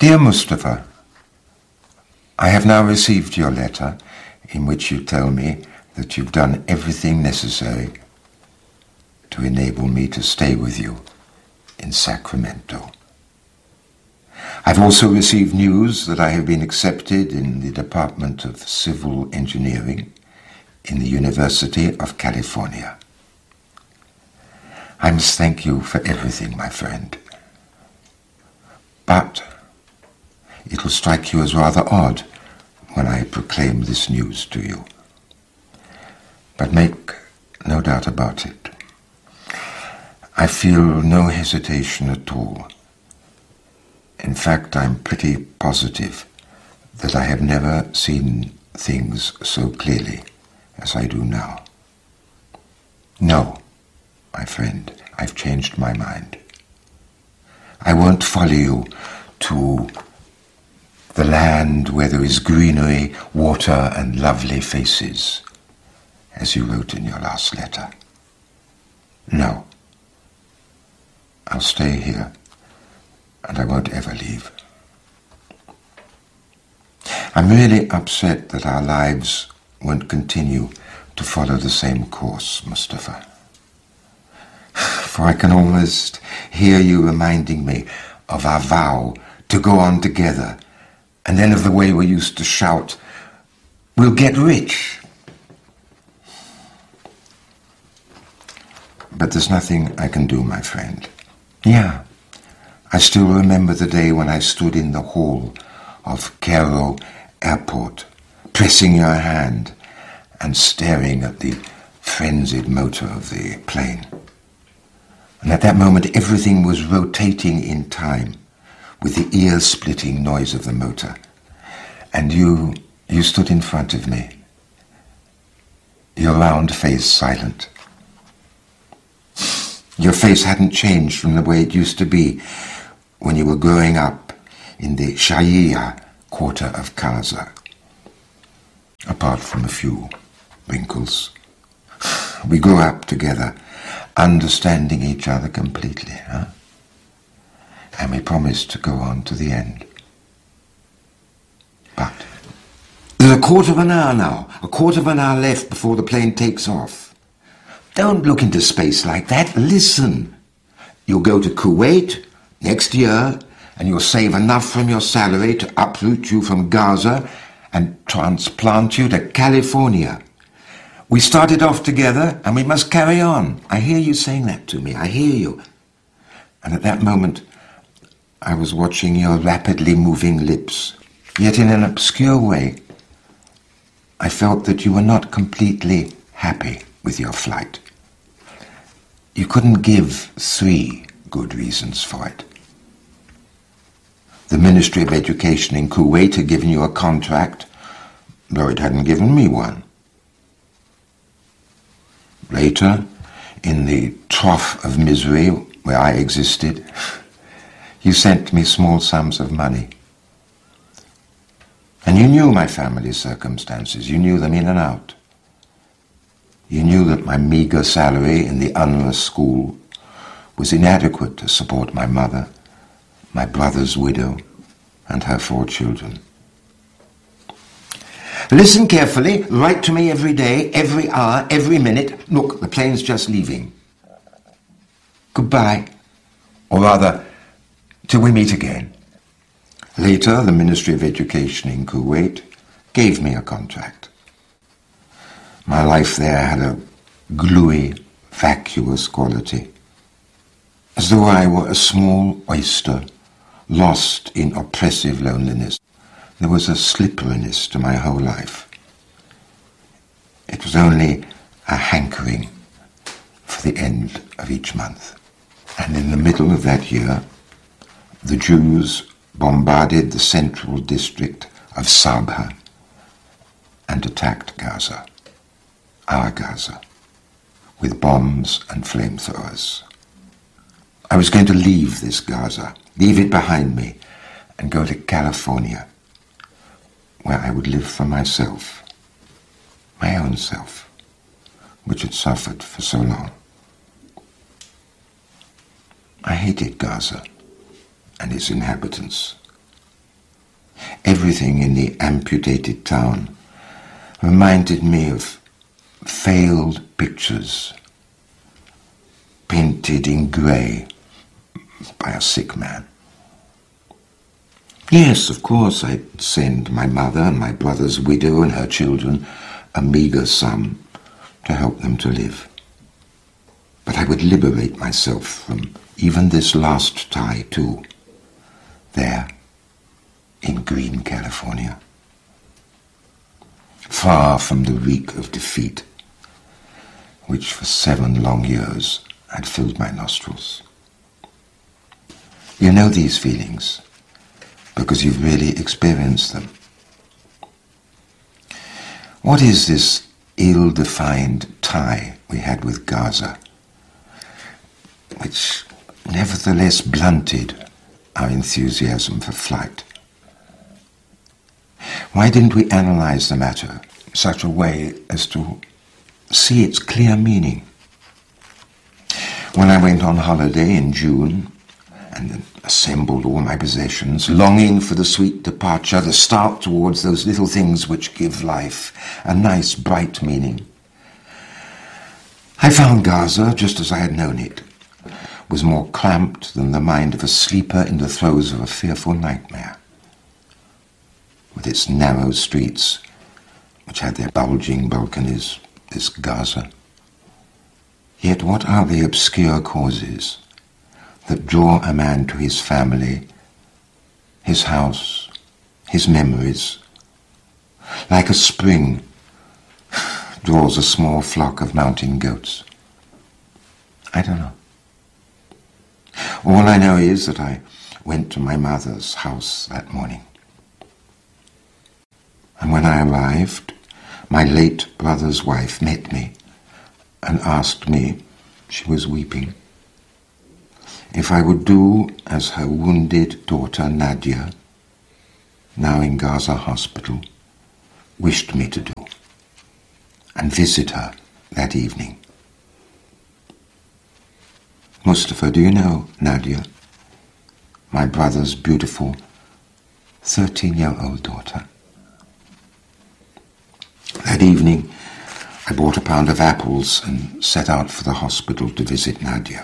Dear Mustafa, I have now received your letter in which you tell me that you've done everything necessary to enable me to stay with you in Sacramento. I've also received news that I have been accepted in the Department of Civil Engineering in the University of California. I must thank you for everything, my friend. But it will strike you as rather odd when I proclaim this news to you. But make no doubt about it. I feel no hesitation at all. In fact, I'm pretty positive that I have never seen things so clearly as I do now. No, my friend, I've changed my mind. I won't follow you to the land where there is greenery, water, and lovely faces, as you wrote in your last letter. No, I'll stay here, and I won't ever leave. I'm really upset that our lives won't continue to follow the same course, Mustafa. For I can almost hear you reminding me of our vow to go on together, and then of the way we used to shout, "We'll get rich." But there's nothing I can do, my friend. Yeah, I still remember the day when I stood in the hall of Cairo Airport, pressing your hand and staring at the frenzied motor of the plane. And at that moment, everything was rotating in time with the ear-splitting noise of the motor. And you stood in front of me, your round face silent. Your face hadn't changed from the way it used to be when you were growing up in the Sharia quarter of Gaza, apart from a few wrinkles. We grew up together, understanding each other completely, huh? And we promised to go on to the end. But there's a quarter of an hour now, a quarter of an hour left before the plane takes off. Don't look into space like that. Listen. You'll go to Kuwait next year, and you'll save enough from your salary to uproot you from Gaza and transplant you to California. We started off together, and we must carry on. I hear you saying that to me. I hear you. And at that moment, I was watching your rapidly moving lips. Yet in an obscure way, I felt that you were not completely happy with your flight. You couldn't give 3 good reasons for it. The Ministry of Education in Kuwait had given you a contract, though it hadn't given me one. Later, in the trough of misery where I existed, you sent me small sums of money. And you knew my family's circumstances. You knew them in and out. You knew that my meager salary in the UNRWA school was inadequate to support my mother, my brother's widow, and her 4 children. Listen carefully, write to me every day, every hour, every minute. Look, the plane's just leaving. Goodbye. Or rather, till we meet again. Later, the Ministry of Education in Kuwait gave me a contract. My life there had a gluey, vacuous quality, as though I were a small oyster lost in oppressive loneliness. There was a slipperiness to my whole life. It was only a hankering for the end of each month. And in the middle of that year, the Jews bombarded the central district of Sabha and attacked Gaza, our Gaza, with bombs and flamethrowers. I was going to leave this Gaza, leave it behind me, and go to California, where I would live for myself, my own self, which had suffered for so long. I hated Gaza and its inhabitants. everything in the amputated town reminded me of failed pictures painted in grey by a sick man. Yes, of course, I'd send my mother and my brother's widow and her children a meagre sum to help them to live. But I would liberate myself from even this last tie too, there in green California, far from the reek of defeat, which for 7 long years had filled my nostrils. You know these feelings because you've really experienced them. What is this ill-defined tie we had with Gaza, which nevertheless blunted our enthusiasm for flight? Why didn't we analyze the matter in such a way as to see its clear meaning? When I went on holiday in June and assembled all my possessions, longing for the sweet departure, the start towards those little things which give life a nice, bright meaning, I found Gaza, just as I had known it, was more cramped than the mind of a sleeper in the throes of a fearful nightmare. With its narrow streets, which had their bulging balconies, this Gaza. Yet what are the obscure causes that draw a man to his family, his house, his memories, like a spring draws a small flock of mountain goats? I don't know. All I know is that I went to my mother's house that morning. And when I arrived, my late brother's wife met me and asked me, she was weeping, if I would do as her wounded daughter Nadia, now in Gaza hospital, wished me to do, and visit her that evening. Mustafa, do you know Nadia, my brother's beautiful 13-year-old daughter? That evening, I bought a pound of apples and set out for the hospital to visit Nadia.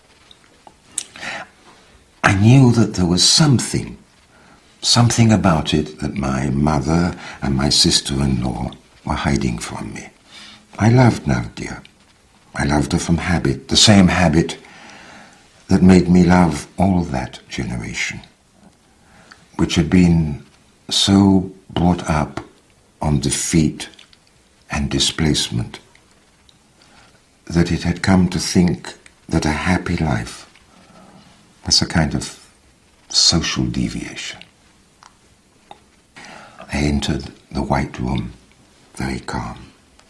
I knew that there was something about it that my mother and my sister-in-law were hiding from me. I loved Nadia. I loved her from habit, the same habit that made me love all that generation, which had been so brought up on defeat and displacement that it had come to think that a happy life was a kind of social deviation. I entered the white room, very calm.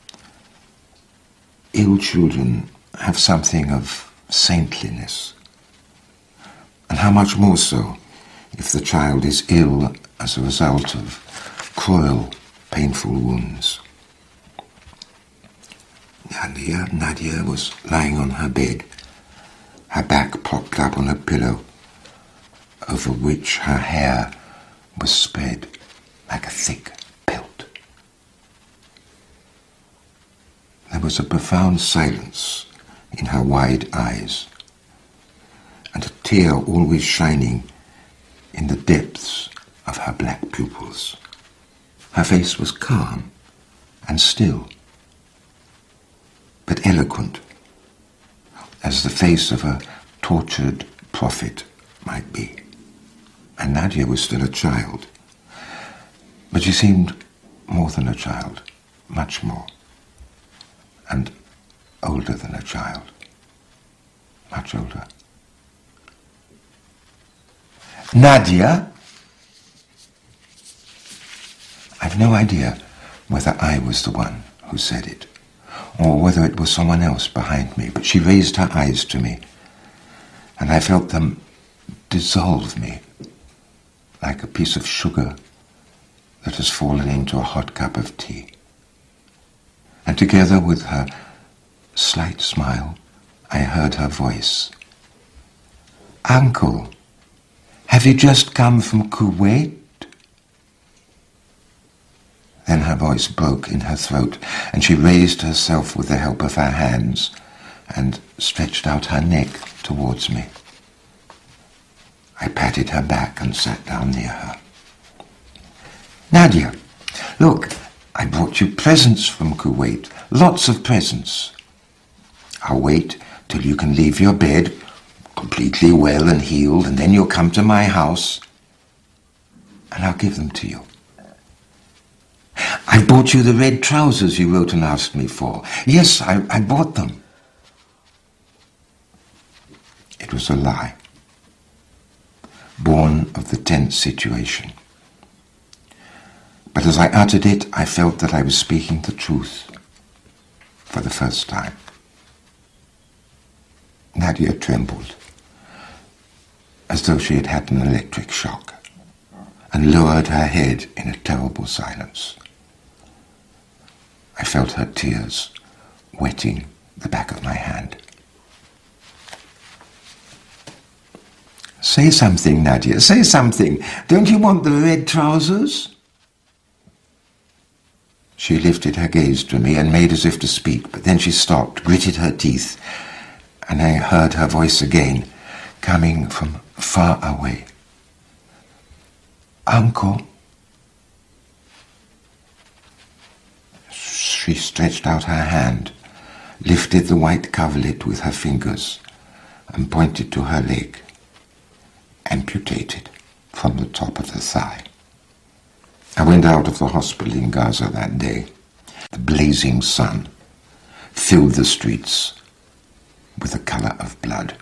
Ill children have something of saintliness, and how much more so if the child is ill as a result of cruel, painful wounds. Nadia was lying on her bed, her back propped up on a pillow, over which her hair was spread like a thick pelt. There was a profound silence in her wide eyes, and a tear always shining in the depths of her black pupils. Her face was calm and still, but eloquent, as the face of a tortured prophet might be. And Nadia was still a child, but she seemed more than a child, much more, and older than a child, much older. Nadia? I've no idea whether I was the one who said it, or whether it was someone else behind me, but she raised her eyes to me, and I felt them dissolve me like a piece of sugar that has fallen into a hot cup of tea. And together with her slight smile, I heard her voice. "Uncle, have you just come from Kuwait?" Then her voice broke in her throat, and she raised herself with the help of her hands and stretched out her neck towards me. I patted her back and sat down near her. Nadia, look, I brought you presents from Kuwait, lots of presents. I'll wait till you can leave your bed, completely well and healed, and then you'll come to my house, and I'll give them to you. I bought you the red trousers you wrote and asked me for. Yes, I bought them. It was a lie, born of the tense situation. But as I uttered it, I felt that I was speaking the truth for the first time. Nadia trembled, as though she had had an electric shock, and lowered her head in a terrible silence. I felt her tears wetting the back of my hand. Say something, Nadia, say something. Don't you want the red trousers? She lifted her gaze to me and made as if to speak, but then she stopped, gritted her teeth, and I heard her voice again, coming from far away. Uncle. She stretched out her hand, lifted the white coverlet with her fingers, and pointed to her leg, amputated from the top of the thigh. I went out of the hospital in Gaza that day. The blazing sun filled the streets with the color of blood.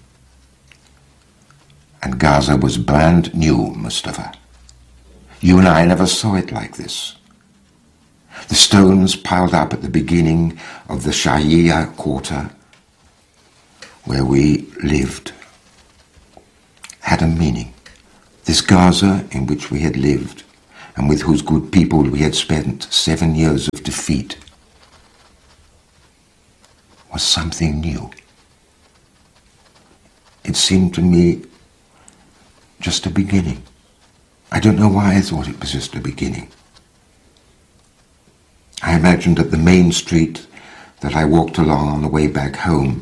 And Gaza was brand new, Mustafa. You and I never saw it like this. The stones piled up at the beginning of the Shahia quarter, where we lived, had a meaning. This Gaza in which we had lived, and with whose good people we had spent 7 years of defeat, was something new. It seemed to me just a beginning. I don't know why I thought it was just a beginning. I imagined at the main street that I walked along on the way back home.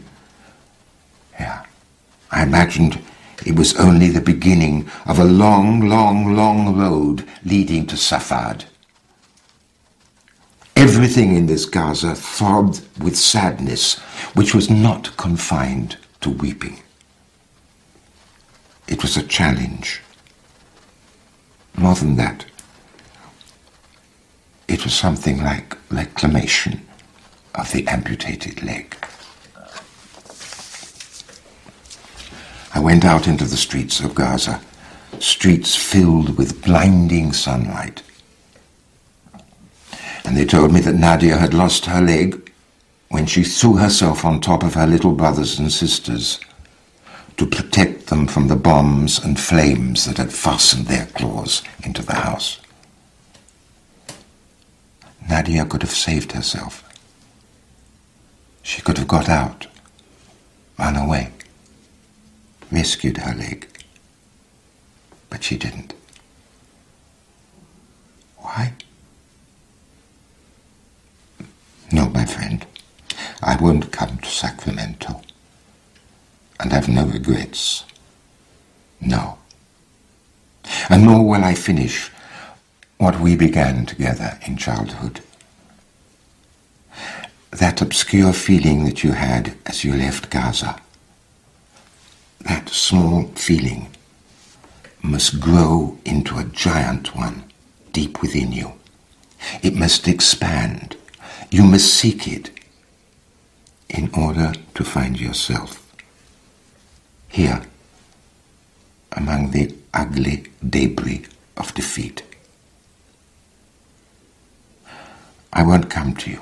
I imagined it was only the beginning of a long, long, long road leading to Safad. Everything in this Gaza throbbed with sadness, which was not confined to weeping. It was a challenge. More than that, it was something like reclamation of the amputated leg. I went out into the streets of Gaza, streets filled with blinding sunlight. And they told me that Nadia had lost her leg when she threw herself on top of her little brothers and sisters to protect them from the bombs and flames that had fastened their claws into the house. Nadia could have saved herself. She could have got out, run away, rescued her leg. But she didn't. Why? No, my friend, I won't come to Sacramento and have no regrets. No. And nor will I finish what we began together in childhood. That obscure feeling that you had as you left Gaza, that small feeling must grow into a giant one deep within you. It must expand. You must seek it in order to find yourself. Here, among the ugly debris of defeat. I won't come to you,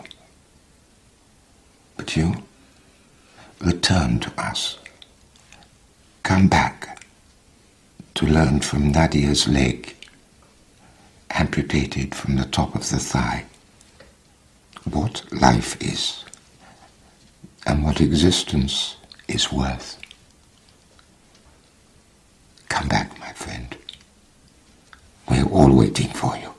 but you return to us. Come back to learn from Nadia's leg, amputated from the top of the thigh, what life is and what existence is worth. Come back, my friend. We're all waiting for you.